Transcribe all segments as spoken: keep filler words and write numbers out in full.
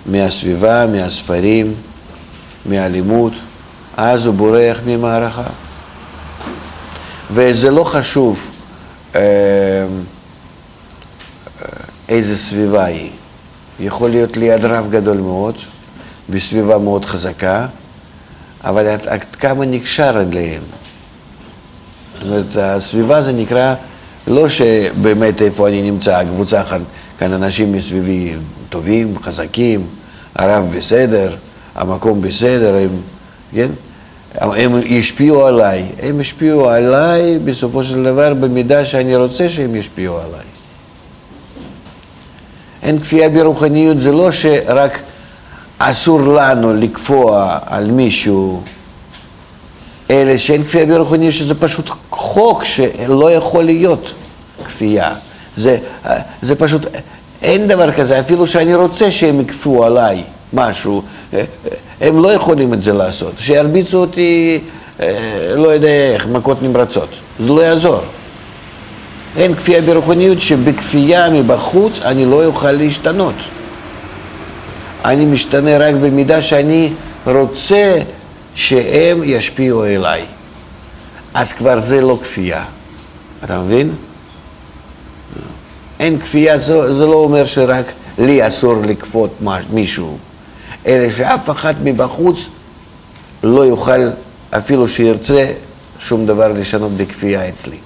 מהסביבה, מהספרים, מהלימוד, אז הוא בורח ממערכה. וזה לא חשוב איזה סביבה היא. יכול להיות ליד רב גדול מאוד, בסביבה מאוד חזקה, אבל עד, עד כמה נקשר אליהם. זאת אומרת, הסביבה זה נקרא, לא שבאמת איפה אני נמצא, הקבוצה כאן, כאן אנשים מסביבי טובים, חזקים, הרב בסדר, המקום בסדר, הם, כן? הם ישפיעו עליי, הם ישפיעו עליי בסופו של דבר במידה שאני רוצה שהם ישפיעו עליי. אין כפייה ברוחניות, זה לא שרק אסור לנו לקפוע על מישהו, אלא שאין כפייה ברוחניות, שזה פשוט חוק שלא יכול להיות כפייה. זה, זה פשוט, אין דבר כזה, אפילו שאני רוצה שהם יקפו עליי משהו, הם לא יכולים את זה לעשות. שירביצו אותי, לא יודע איך, מכות נמרצות. זה לא יעזור. אין כפייה ברוחניות שבכפייה מבחוץ אני לא אוכל להשתנות. אני משתנה רק במידה שאני רוצה שהם ישפיעו אליי. אז כבר זה לא כפייה. אתה מבין? אין כפייה, זה, זה לא אומר שרק לי אסור לכפות מישהו, אלא שאף אחד מבחוץ לא יוכל, אפילו שירצה, שום דבר לשנות בכפייה אצלי.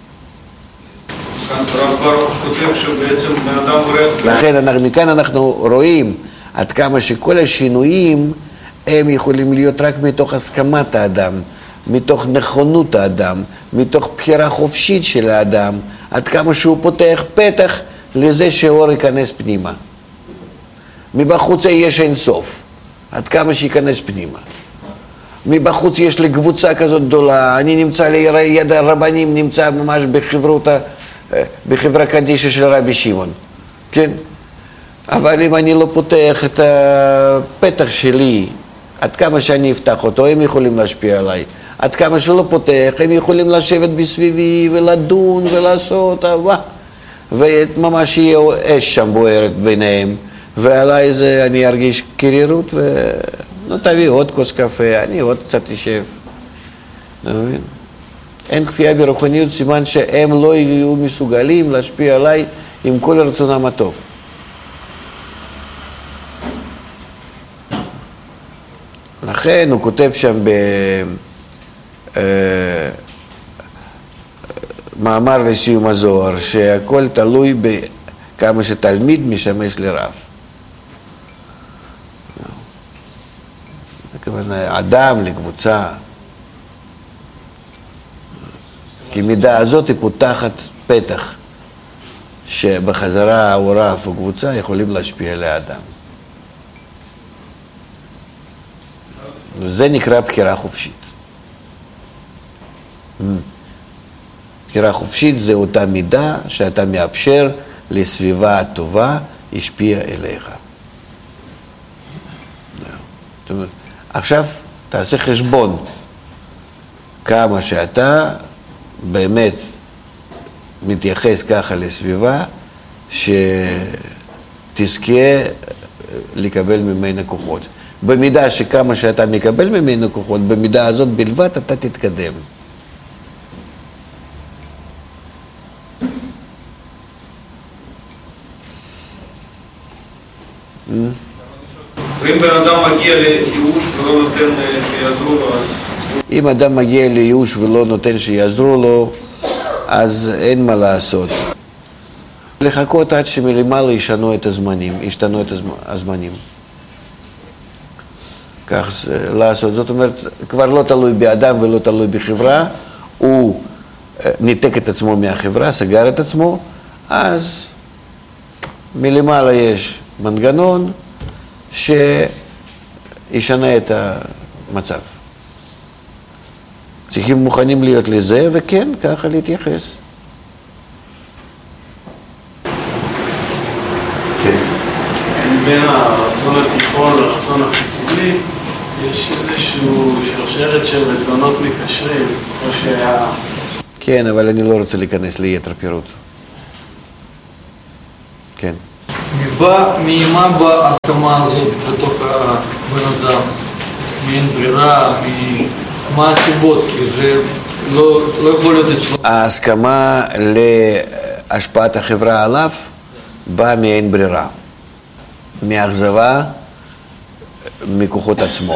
לכן מכאן אנחנו רואים עד כמה שכל השינויים הם יכולים להיות רק מתוך הסכמת האדם, מתוך נכונות האדם, מתוך בחירה חופשית של האדם, עד כמה שהוא פותח פתח לזה שאור ייכנס פנימה. מבחוץ יש אין סוף, עד כמה שייכנס פנימה. מבחוץ יש לי קבוצה כזאת גדולה, אני נמצא ליד הרבנים, נמצא ממש בחברותה, בחברה קדישה של רבי שמעון, כן? אבל אם אני לא פותח את הפתח שלי, עד כמה שאני אפתח אותו, הם יכולים להשפיע עליי. עד כמה שלא פותח, הם יכולים לשבת בסביבי ולדון ולעשות, וואה. וממש יהיה אש שם בוערת ביניהם, ועליי זה אני ארגיש קרירות, נו תביא עוד כוס קפה, אני עוד קצת תשב. אתה מבין? אין כפייה ברוחניות, סימן שהם לא יהיו מסוגלים להשפיע עליי עם כל רצונם הטוב. לכן הוא כותב שם במאמר לסיום הזוהר, שהכל תלוי בכמה שתלמיד משמש לרב. הכוונה, אדם לקבוצה. כי מידה הזאת היא פותחת פתח, שבחזרה או רב או קבוצה יכולים להשפיע על האדם. זה נקרא בחירה חופשית. בחירה חופשית זה אותה מידה שאתה מאפשר לסביבה הטובה ישפיע אליך. זאת אומרת, עכשיו תעשה חשבון כמה שאתה באמת מתייחס ככה לסביבה שתזכה לקבל ממנה כוחות. במידה שכמה שאתה מקבל ממנו כוחות, במידה הזאת בלבד אתה תתקדם. ואם בן אדם מגיע לייאוש ולא נותן שיעזרו לו, אז... אם אדם מגיע לייאוש ולא נותן שיעזרו לו, אז אין מה לעשות. לחכות עד שמלמעלה ישנו את הזמנים, ישתנו את הזמנים. כך לעשות, זאת אומרת, כבר לא תלוי באדם ולא תלוי בחברה, הוא ניתק את עצמו מהחברה, סגר את עצמו, אז מלמעלה יש מנגנון שישנה את המצב. צריכים מוכנים להיות לזה, וכן, ככה להתייחס. כן. בין הרצון התיכון לרצון החיצוני, יש איזשהו שרשרת של רצונות מקשרים, או שה... כן, אבל אני לא רוצה להיכנס ליתר פירוט. כן. ממה בהסכמה הזאת בתוך הבן אדם? מאין ברירה? מה הסיבות? כי זה לא, לא יכול להיות אצלו. ההסכמה להשפעת החברה עליו באה מאין ברירה. מאכזבה מכוחות עצמו.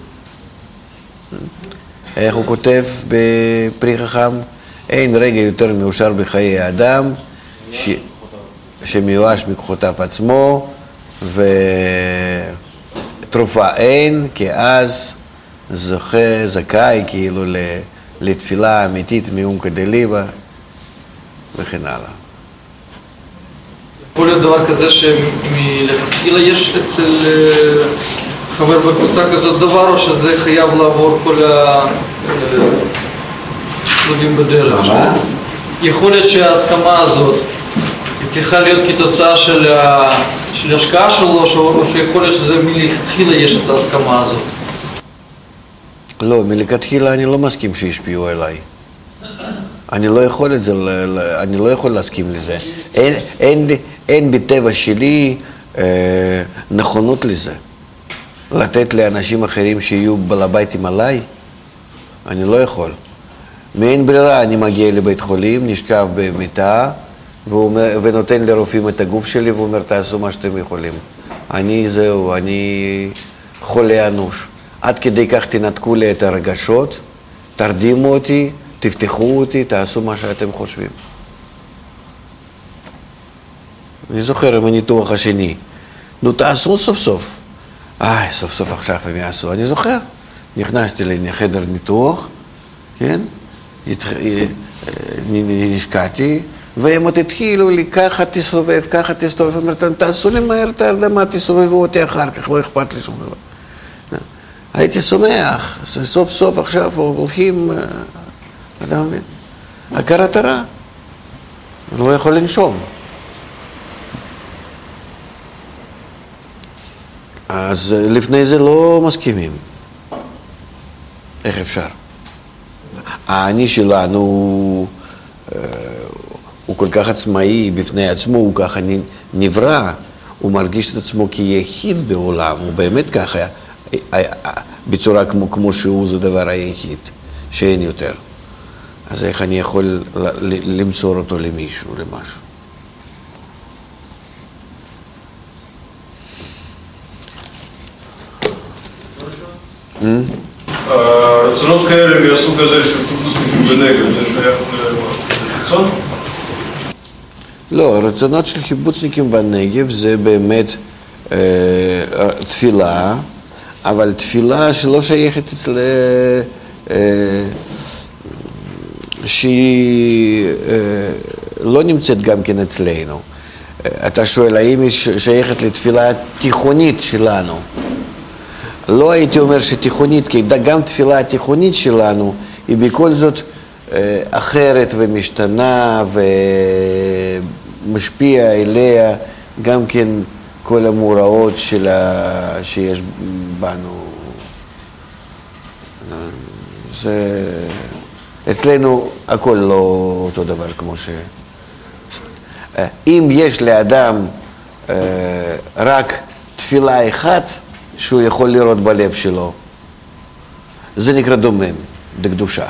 איך הוא כותב בפרי חכם? אין רגע יותר מאושר בחיי האדם ש... שמיואש מכוחותיו עצמו, ותרופה אין, כי אז זוכה, זכאי כאילו לתפילה אמיתית מעומקא דליבא וכן הלאה. יכול להיות דבר כזה שמלכתחילה יש אצל חבר בקבוצה כזאת דבר, או שזה חייב לעבור כל הצדדים בדרך? מה? יכול להיות שההסכמה הזאת צריכה להיות כתוצאה של ההשקעה שלו, או שיכול להיות שזה מלכתחילה יש את ההסכמה הזאת? לא, מלכתחילה אני לא מסכים שישפיעו עליי. אני לא יכול את זה, אני לא יכול להסכים לזה. אין, אין, אין בטבע שלי אה, נכונות לזה. לתת לאנשים אחרים שיהיו בעל ביתים עליי, אני לא יכול. מאין ברירה אני מגיע לבית חולים, נשכב במיטה, ונותן לרופאים את הגוף שלי ואומר תעשו מה שאתם יכולים. אני זהו, אני חולה אנוש. עד כדי כך תנתקו לי את הרגשות, תרדימו אותי, תפתחו אותי, תעשו מה שאתם חושבים. אני זוכר עם הניתוח השני, נו תעשו סוף סוף. איי, סוף סוף עכשיו הם יעשו. אני זוכר, נכנסתי לחדר ניתוח, כן? נשקעתי, והם עוד התחילו לי, ככה תסובב, ככה תסובב, אמרתם, תעשו לי מהר את הרדמה, תסובבו אותי אחר כך, לא אכפת לי שום דבר. הייתי שמח, סוף סוף עכשיו הולכים, אתה מבין? הכרת הרע, אני לא יכול לנשום. אז לפני זה לא מסכימים. איך אפשר? האני שלנו הוא כל כך עצמאי בפני עצמו, הוא ככה נברא, הוא מרגיש את עצמו כיחיד בעולם, הוא באמת ככה, בצורה כמו, כמו שהוא, זה דבר היחיד, שאין יותר. אז איך אני יכול למסור אותו למישהו, למשהו? רצונות כאלה מהסוג הזה של קיבוצניקים בנגב, זה שייך לרצון? לא, הרצונות של קיבוצניקים בנגב זה באמת אה, תפילה, אבל תפילה שלא שייכת אצל... אה, שהיא אה, לא נמצאת גם כן אצלנו. אתה שואל, האם היא שייכת לתפילה תיכונית שלנו? לא הייתי אומר שתיכונית, כי גם תפילה התיכונית שלנו היא בכל זאת אה, אחרת ומשתנה ומשפיע אליה גם כן כל המאורעות שלה, שיש בנו. זה... אצלנו הכל לא אותו דבר כמו ש... אם יש לאדם אה, רק תפילה אחת שהוא יכול לראות בלב שלו, זה נקרא דומם, דקדושה.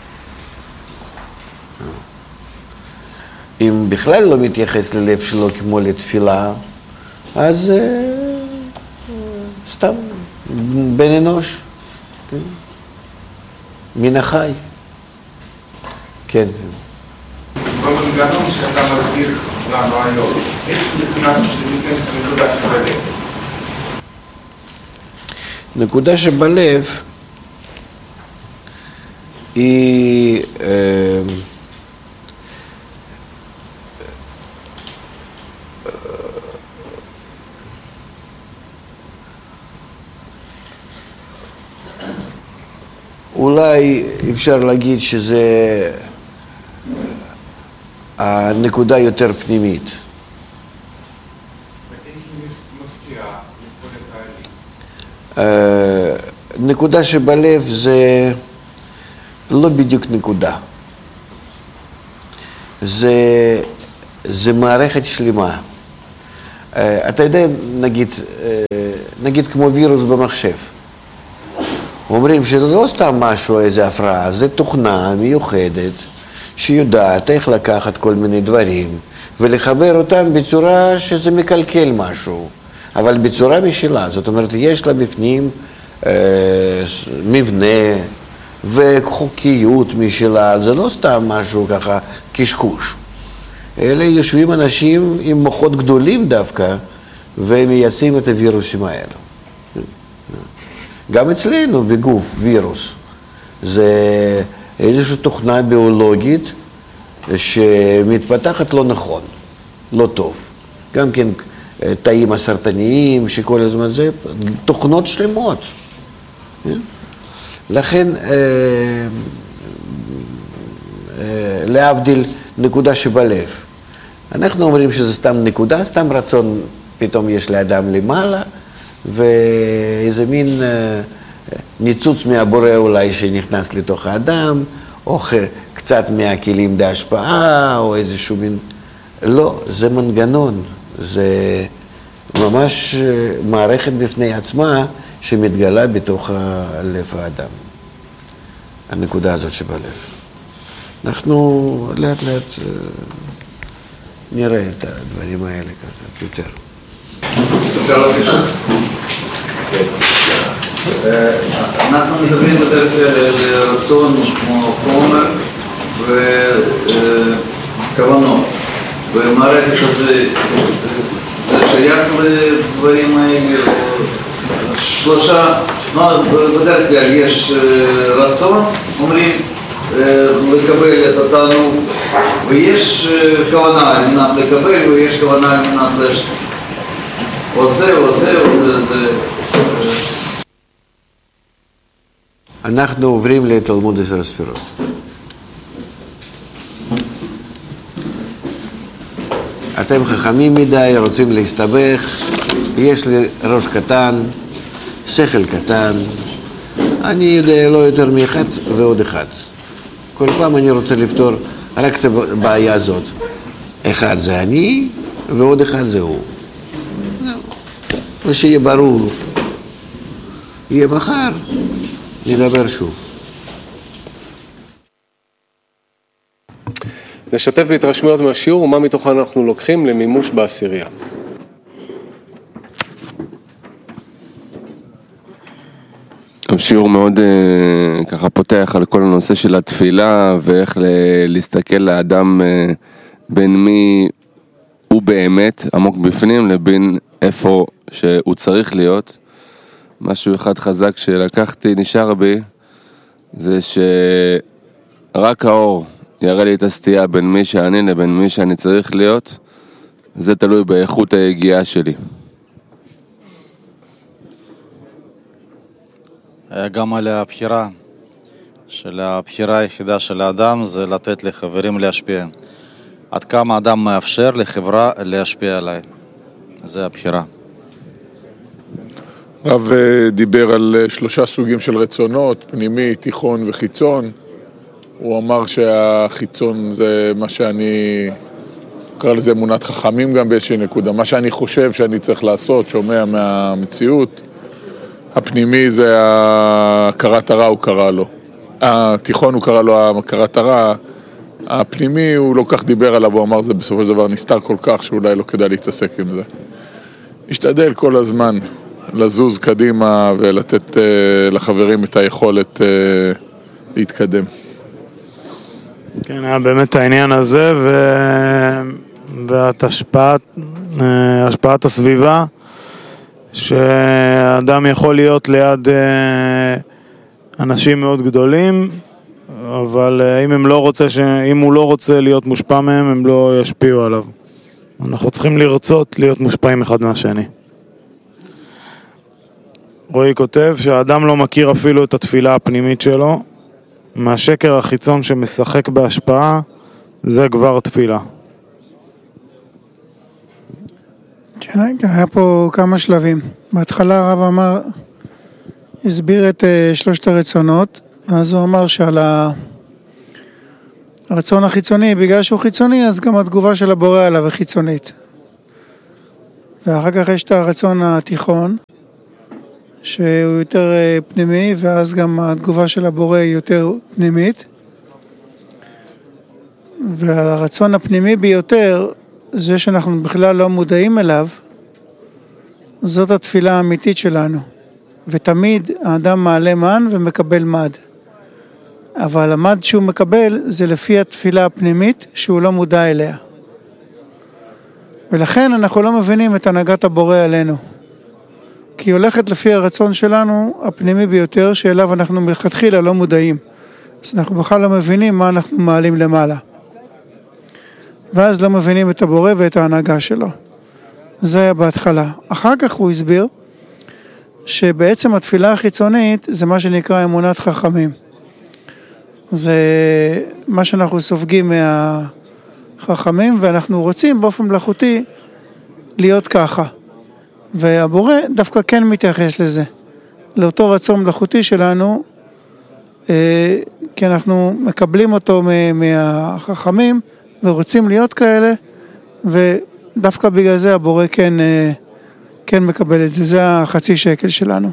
אם בכלל לא מתייחס ללב שלו כמו לתפילה, אז אה, סתם בן אנוש, כן? מן החי. כן. במנגנון שאתה מסביר לנו היום, איך נכנס לנקודה שבלב? נקודה שבלב היא אה, אולי אפשר להגיד שזה הנקודה יותר פנימית. נקודה שבלב זה לא בדיוק נקודה. זה, זה מערכת שלמה. אתה יודע, נגיד, נגיד כמו וירוס במחשב. אומרים שזה לא סתם משהו, איזה הפרעה, זה תוכנה מיוחדת שיודעת איך לקחת כל מיני דברים ולחבר אותם בצורה שזה מקלקל משהו, אבל בצורה משלה. זאת אומרת, יש לה בפנים אה, מבנה וחוקיות משלה, זה לא סתם משהו ככה קשקוש. אלה יושבים אנשים עם מוחות גדולים דווקא, והם מייצאים את הווירוסים האלה. גם אצלנו בגוף וירוס, זה איזושהי תוכנה ביולוגית שמתפתחת לא נכון, לא טוב. גם כן תאים הסרטניים שכל הזמן זה, תוכנות שלמות. לכן, להבדיל נקודה שבלב. אנחנו אומרים שזה סתם נקודה, סתם רצון פתאום יש לאדם למעלה, ואיזה מין ניצוץ מהבורא אולי שנכנס לתוך האדם, או קצת מהכלים בהשפעה, או איזשהו מין... לא, זה מנגנון, זה ממש מערכת בפני עצמה שמתגלה בתוך לב האדם. הנקודה הזאת שבלב. אנחנו לאט לאט נראה את הדברים האלה קצת יותר. אפשר להוסיף שם? אנחנו מדברים בדרך כלל על רצון כמו חומר וכוונות. במערכת הזה זה שייך לדברים האלה, שלושה, בדרך כלל יש רצון, אומרים, לקבל את התענוג, ויש כוונה על מנת לקבל, ויש כוונה על מנת לשת. או זה, או זה, או זה, זה... אנחנו עוברים לתלמוד עשר הספירות. אתם חכמים מדי, רוצים להסתבך, יש לי ראש קטן, שכל קטן, אני יודע לא יותר מאחד ועוד אחד. כל פעם אני רוצה לפתור רק את הבעיה הזאת. אחד זה אני ועוד אחד זה הוא. ושיהיה ברור, יהיה מחר, נדבר שוב. נשתף בהתרשמויות מהשיעור ומה מתוכן אנחנו לוקחים למימוש בעשירייה. השיעור מאוד uh, ככה פותח על כל הנושא של התפילה ואיך ל- להסתכל לאדם uh, בין מי הוא באמת עמוק בפנים לבין איפה שהוא צריך להיות. משהו אחד חזק שלקחתי נשאר בי זה שרק האור יראה לי את הסטייה בין מי שאני לבין מי שאני צריך להיות. זה תלוי באיכות ההגיעה שלי. גם על הבחירה, של הבחירה היחידה של האדם זה לתת לחברים להשפיע. עד כמה האדם מאפשר לחברה להשפיע עליי. זה הבחירה. רב דיבר על שלושה סוגים של רצונות, פנימי, תיכון וחיצון. הוא אמר שהחיצון זה מה שאני, קרא לזה אמונת חכמים גם באיזושהי נקודה. מה שאני חושב שאני צריך לעשות, שומע מהמציאות. הפנימי זה הכרת הרע, הוא קרא לו. התיכון הוא קרא לו הכרת הרע. הפנימי הוא לא כך דיבר עליו, הוא אמר זה בסופו של דבר נסתר כל כך שאולי לא כדאי להתעסק עם זה. משתדל כל הזמן לזוז קדימה ולתת uh, לחברים את היכולת uh, להתקדם. כן, היה באמת העניין הזה ו... ואת השפעת, השפעת הסביבה, שאדם יכול להיות ליד אנשים מאוד גדולים, אבל אם, הם לא רוצה ש... אם הוא לא רוצה להיות מושפע מהם, הם לא ישפיעו עליו. אנחנו צריכים לרצות להיות מושפעים אחד מהשני. רועי כותב שהאדם לא מכיר אפילו את התפילה הפנימית שלו, מהשקר החיצון שמשחק בהשפעה, זה כבר תפילה. כן, היה פה כמה שלבים. בהתחלה הרב אמר, הסביר את שלושת הרצונות, אז הוא אמר שעל הרצון החיצוני, בגלל שהוא חיצוני, אז גם התגובה של הבורא עליו היא חיצונית. ואחר כך יש את הרצון התיכון, שהוא יותר פנימי, ואז גם התגובה של הבורא היא יותר פנימית. והרצון הפנימי ביותר, זה שאנחנו בכלל לא מודעים אליו, זאת התפילה האמיתית שלנו. ותמיד האדם מעלה מן ומקבל מד. אבל המד שהוא מקבל זה לפי התפילה הפנימית שהוא לא מודע אליה. ולכן אנחנו לא מבינים את הנהגת הבורא עלינו. כי היא הולכת לפי הרצון שלנו הפנימי ביותר, שאליו אנחנו מלכתחילה לא מודעים. אז אנחנו בכלל לא מבינים מה אנחנו מעלים למעלה. ואז לא מבינים את הבורא ואת ההנהגה שלו. זה היה בהתחלה. אחר כך הוא הסביר שבעצם התפילה החיצונית זה מה שנקרא אמונת חכמים. זה מה שאנחנו סופגים מהחכמים, ואנחנו רוצים באופן מלאכותי להיות ככה. והבורא דווקא כן מתייחס לזה, לאותו רצון מלאכותי שלנו, כי אנחנו מקבלים אותו מהחכמים ורוצים להיות כאלה, ודווקא בגלל זה הבורא כן, כן מקבל את זה. זה החצי שקל שלנו.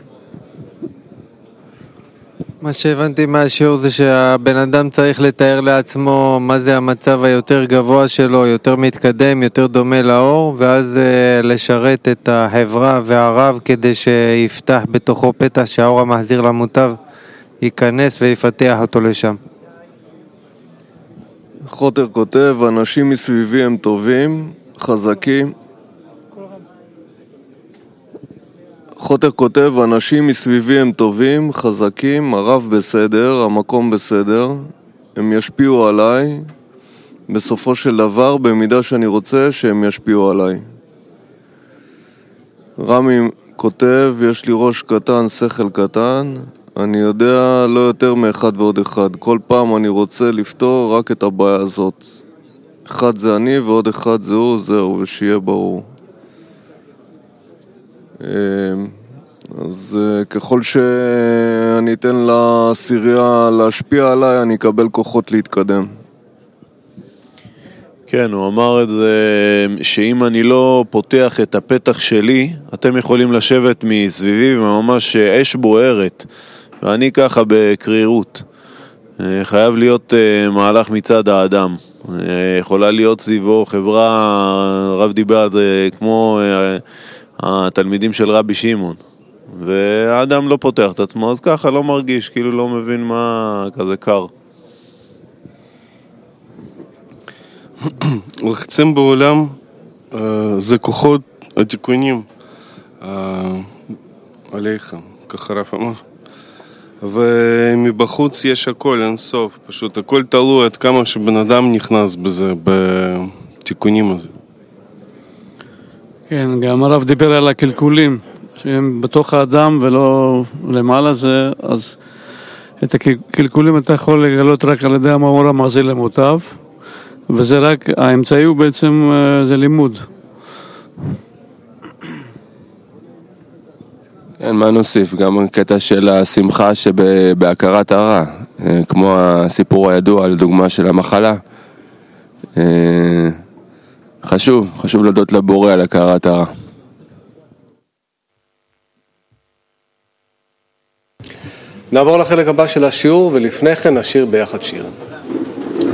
מה שהבנתי מהשיעור זה שהבן אדם צריך לתאר לעצמו מה זה המצב היותר גבוה שלו, יותר מתקדם, יותר דומה לאור, ואז לשרת את החברה והרב כדי שיפתח בתוכו פתח שהאור המחזיר למוטב ייכנס ויפתח אותו לשם. חוטר כותב, אנשים מסביבי הם טובים, חזקים. חוטר כותב, אנשים מסביבי הם טובים, חזקים, הרב בסדר, המקום בסדר, הם ישפיעו עליי, בסופו של דבר, במידה שאני רוצה שהם ישפיעו עליי. רמי כותב, יש לי ראש קטן, שכל קטן, אני יודע לא יותר מאחד ועוד אחד. כל פעם אני רוצה לפתור רק את הבעיה הזאת. אחד זה אני ועוד אחד זה הוא, זהו, ושיהיה ברור. אז ככל שאני אתן לעשירייה להשפיע עליי, אני אקבל כוחות להתקדם. כן, הוא אמר את זה, שאם אני לא פותח את הפתח שלי, אתם יכולים לשבת מסביבי וממש אש בוערת, ואני ככה בקרירות. חייב להיות מהלך מצד האדם. יכולה להיות סביבו חברה, רב דיבר על זה, כמו התלמידים של רבי שמעון. והאדם לא פותח את עצמו, אז ככה לא מרגיש, כאילו לא מבין מה כזה קר. לחצים בעולם זה כוחות התיקונים עליך, ככה רב אמר. ומבחוץ יש הכל, אין סוף, פשוט הכל תלוי עד כמה שבן אדם נכנס בזה, בתיקונים הזה. כן, גם הרב דיבר על הקלקולים, שהם בתוך האדם ולא למעלה זה, אז את הקלקולים אתה יכול לגלות רק על ידי המאור המחזיר למוטב, וזה רק, האמצעי הוא בעצם, זה לימוד. כן, מה נוסיף? גם קטע של השמחה שבהכרת הרע, כמו הסיפור הידוע על דוגמה של המחלה. חשוב, חשוב להודות לבורא על הכרת הרע. נעבור לחלק הבא של השיעור, ולפני כן נשיר ביחד שיר.